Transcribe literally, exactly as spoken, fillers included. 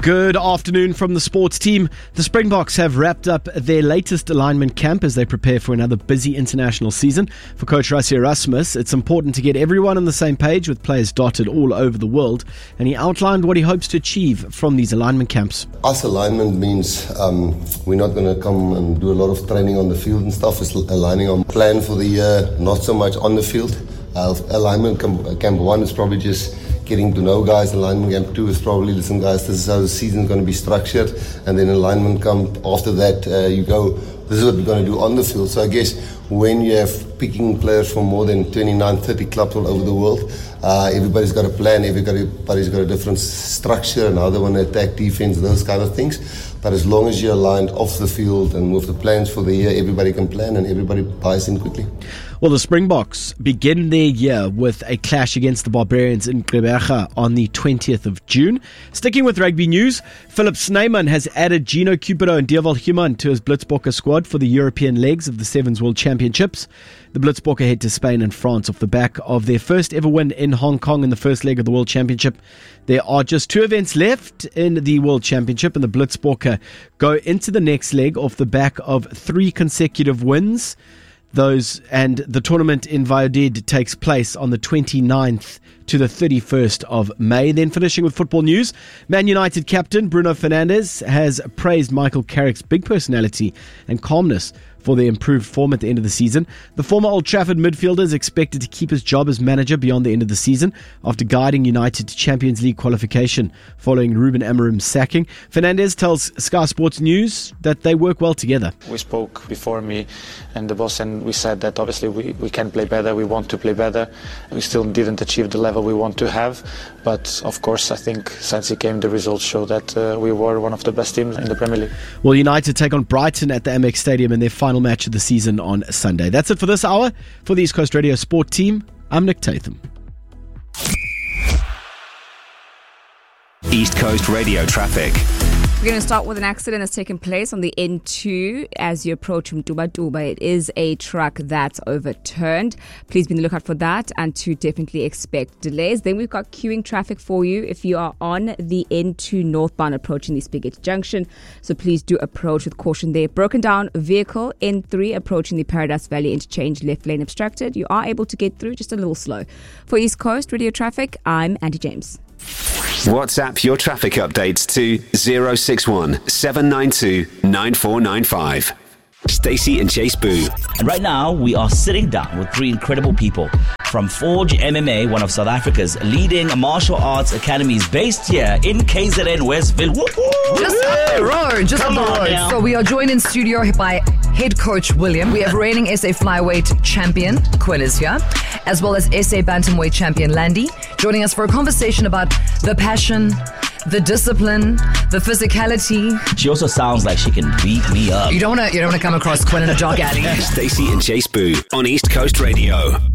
Good afternoon from the sports team. The Springboks have wrapped up their latest alignment camp as they prepare for another busy international season. For coach Rassie Erasmus, it's important to get everyone on the same page with players dotted all over the world, and he outlined what he hopes to achieve from these alignment camps. Us alignment means um, we're not going to come and do a lot of training on the field and stuff. It's aligning on plan for the year, not so much on the field. Uh, alignment camp, camp one is probably just getting to know guys. Alignment camp two is probably, listen guys, this is how the season is going to be structured. And then alignment camp, after that, uh, you go, this is what we're going to do on the field. So I guess when you have picking players from more than twenty-nine, thirty clubs all over the world, uh, everybody's got a plan, everybody's got a different structure and how they want to attack, defense, those kind of things. But as long as you're aligned off the field and with the plans for the year, everybody can plan and everybody buys in quickly. Well, the Springboks begin their year with a clash against the Barbarians in Gqeberha on the twentieth of June. Sticking with rugby news, Philip Snyman has added Gino Cupido and Dewald Human to his Blitzbokke squad for the European legs of the Sevens World Championships. The Blitzbokke head to Spain and France off the back of their first ever win in Hong Kong in the first leg of the World Championship. There are just two events left in the World Championship, and the Blitzbokke go into the next leg off the back of three consecutive wins. Those and the tournament in Valladolid takes place on the twenty-ninth to the thirty-first of May. Then finishing with football news, Man United captain Bruno Fernandes has praised Michael Carrick's big personality and calmness for their improved form at the end of the season. The former Old Trafford midfielder is expected to keep his job as manager beyond the end of the season after guiding United to Champions League qualification following Ruben Amorim's sacking. Fernandes tells Sky Sports News that they work well together. We spoke before me and the boss, and we said that obviously we, we can play better, we want to play better. We still didn't achieve the level we want to have, but of course I think since he came the results show that uh, we were one of the best teams in the Premier League. Well, United take on Brighton at the Amex Stadium in their final match of the season on Sunday. That's it for this hour. For the East Coast Radio Sport team, I'm Nick Tatham. East Coast Radio traffic. We're going to start with an accident that's taken place on the N two as you approach from Duba Duba. It is a truck that's overturned. Please be on the lookout for that and to definitely expect delays. Then we've got queuing traffic for you if you are on the N two northbound approaching the Spigate Junction. So please do approach with caution there. Broken down vehicle N three approaching the Paradise Valley interchange, left lane obstructed. You are able to get through, just a little slow. For East Coast Radio Traffic, I'm Andy James. WhatsApp your traffic updates to zero six one seven nine two nine four nine five. Stacey and Chase Boo. And right now, we are sitting down with three incredible people from Forge M M A, one of South Africa's leading martial arts academies based here in K Z N Westville. Woo-hoo! Just up the road, just Come up the on road. now. So we are joined in studio by head coach William. We have reigning S A flyweight champion Quinn is here, as well as S A bantamweight champion Landy, joining us for a conversation about the passion, the discipline, the physicality. She also sounds like she can beat me up. You don't want to. You don't want to come across Quinn in a jog alley. Stacey and Chase Boo on East Coast Radio.